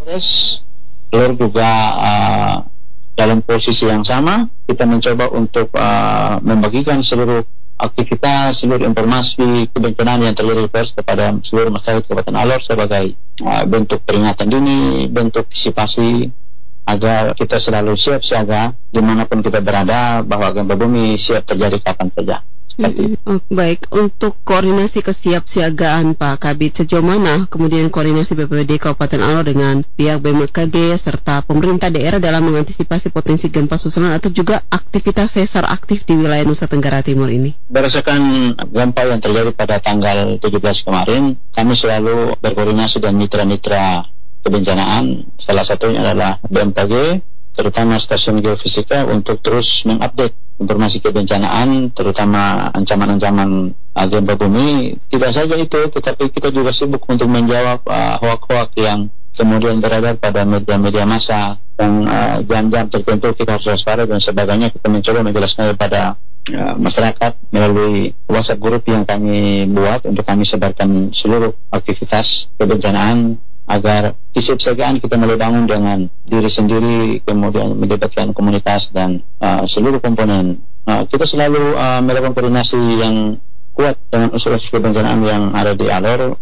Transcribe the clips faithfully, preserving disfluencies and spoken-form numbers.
Polres Telur juga uh, dalam posisi yang sama. Kita mencoba untuk uh, membagikan seluruh aktivitas, seluruh informasi kebencanaan yang terjadi di Polres kepada seluruh masyarakat Kabupaten Alor sebagai uh, bentuk peringatan dini, bentuk antisipasi agar kita selalu siap siaga dimanapun kita berada, bahwa gempa bumi siap terjadi kapan saja. Mm-hmm. Oh, baik, untuk koordinasi kesiapsiagaan Pak Kabid, sejauh mana kemudian koordinasi B P B D Kabupaten Alor dengan pihak B M K G serta pemerintah daerah dalam mengantisipasi potensi gempa susulan atau juga aktivitas sesar aktif di wilayah Nusa Tenggara Timur ini? Berdasarkan gempa yang terjadi pada tanggal tujuh belas kemarin, kami selalu berkoordinasi dengan mitra-mitra kebencanaan. Salah satunya adalah B M K G, terutama stasiun geofisika, untuk terus mengupdate informasi kebencanaan, terutama ancaman-ancaman uh, gempa bumi. Tidak saja itu, tetapi kita juga sibuk untuk menjawab uh, hoak-hoak yang kemudian beredar pada media-media massa, yang uh, jam-jam tertentu kita harus waspada dan sebagainya. Kita mencoba menjelaskan kepada uh, masyarakat melalui WhatsApp grup yang kami buat untuk kami sebarkan seluruh aktivitas kebencanaan, agar kesiapsiagaan kita mulai bangun dengan diri sendiri, kemudian melibatkan komunitas dan uh, seluruh komponen. Uh, kita selalu uh, melakukan koordinasi yang kuat dengan unsur-unsur kebencanaan yang ada di Alor,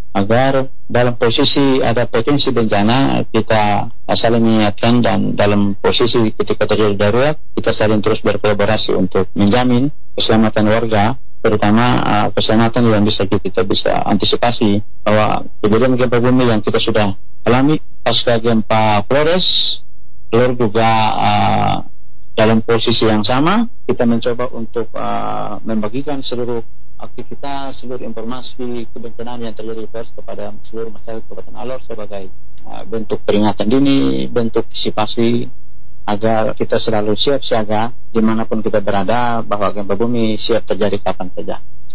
agar dalam posisi ada potensi bencana kita saling mengingatkan, dan dalam posisi ketika terjadi darurat kita saling terus berkolaborasi untuk menjamin keselamatan warga, terutama uh, keselamatan yang bisa kita bisa antisipasi bahwa kejadian gempa bumi yang kita sudah alami pasca gempa Flores. Telur juga uh, dalam posisi yang sama. Kita mencoba untuk uh, membagikan seluruh aktivitas, seluruh informasi kebencanaan yang terjadi di Flores kepada seluruh masyarakat Kabupaten Alor sebagai uh, bentuk peringatan dini, bentuk antisipasi agar kita selalu siap siaga dimanapun kita berada, bahwa gempa bumi siap terjadi kapan saja.